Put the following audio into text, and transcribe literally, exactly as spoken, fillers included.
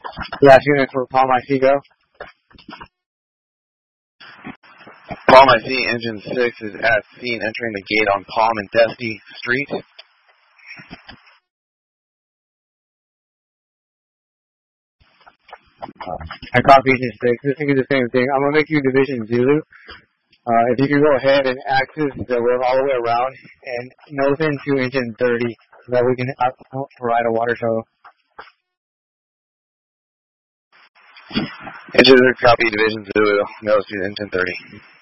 Last unit for Palm I C go. Palm I C, engine six is at scene entering the gate on Palm and Dusty Street. I copy engine six. This thing is the same thing. I'm going to make you Division Zulu. Uh, if you can go ahead and access the web all the way around and nose into engine thirty so that we can uh, provide a water shuttle. Engine copy, Division Zulu, nose to engine thirty.